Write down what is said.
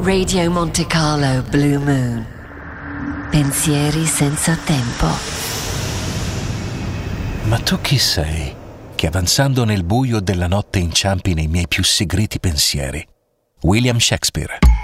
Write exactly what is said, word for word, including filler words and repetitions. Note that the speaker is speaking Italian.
Radio Monte Carlo Blue Moon. Pensieri senza tempo. Ma tu chi sei, che avanzando nel buio della notte inciampi nei miei più segreti pensieri? William Shakespeare.